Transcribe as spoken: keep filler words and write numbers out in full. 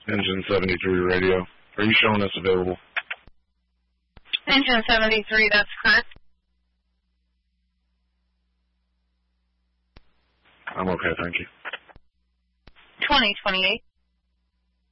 Engine seventy-three radio. Are you showing us available? Engine seventy-three, that's correct. I'm okay, thank you. twenty twenty-eight.